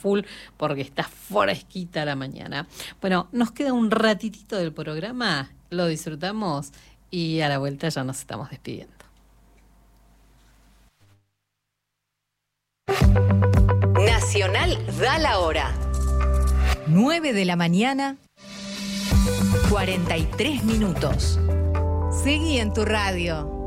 full porque está fresquita la mañana. Bueno, nos queda un ratitito del programa, lo disfrutamos y a la vuelta ya nos estamos despidiendo. Nacional da la hora. 9 de la mañana, 43 minutos. Seguí en tu radio.